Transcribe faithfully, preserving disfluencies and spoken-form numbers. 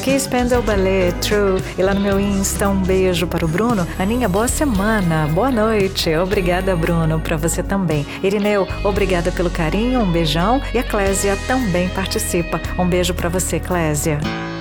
aqui Spandau Ballet, True. E lá no meu Insta, um beijo para o Bruno. Aninha, boa semana, boa noite. Obrigada, Bruno, para você também. Irineu, obrigada pelo carinho, um beijão. E a Clésia também participa. Um beijo para você, Clésia.